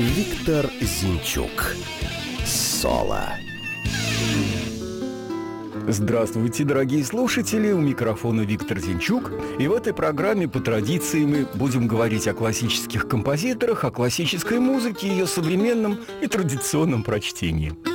Виктор Зинчук. Соло. Здравствуйте, дорогие слушатели, у микрофона Виктор Зинчук. И в этой программе по традиции мы будем говорить о классических композиторах, о классической музыке, ее современном и традиционном прочтении.